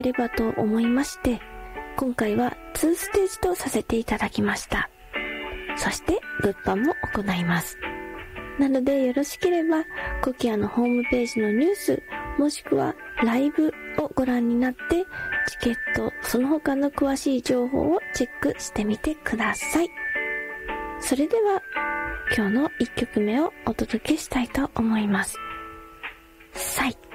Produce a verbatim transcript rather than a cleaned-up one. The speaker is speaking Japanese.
ればと思いまして、今回はにステージとさせていただきました。そして物販も行います。なのでよろしければコキアのホームページのニュースもしくはライブをご覧になってチケットその他の詳しい情報をチェックしてみてください。それでは今日のいっきょくめをお届けしたいと思います。さい